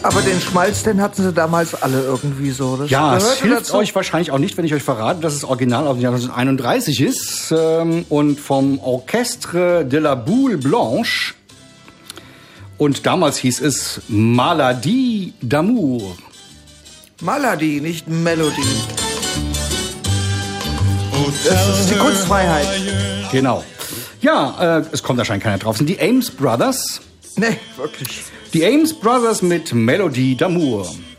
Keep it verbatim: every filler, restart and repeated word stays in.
Aber den Schmalz, den hatten sie damals alle irgendwie so. Das ja, es gehörte hilft dazu. euch wahrscheinlich auch nicht, wenn ich euch verrate, dass es original aus dem Jahr neunzehnhunderteinunddreißig ist ähm, und vom Orchestre de la Boule Blanche. Und damals hieß es Maladie d'amour. Maladie, nicht Melodie. Das ist die Kunstfreiheit. Genau. Ja, äh, es kommt wahrscheinlich keiner drauf. Es sind die Ames Brothers. Nee, wirklich. Die Ames Brothers mit Melodie d'amour.